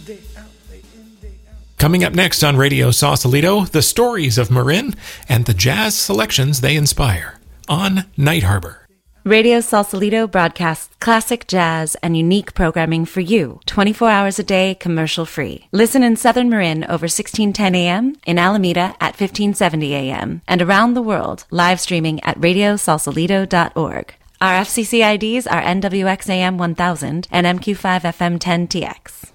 Coming up next on Radio Sausalito, the stories of Marin and the jazz selections they inspire on Night Harbor. Radio Sausalito broadcasts classic jazz and unique programming for you, 24 hours a day, commercial-free. Listen in Southern Marin over 1610 a.m., in Alameda at 1570 a.m., and around the world, live streaming at radiosausalito.org. Our FCC IDs are NWXAM 1000 and MQ5FM 10TX.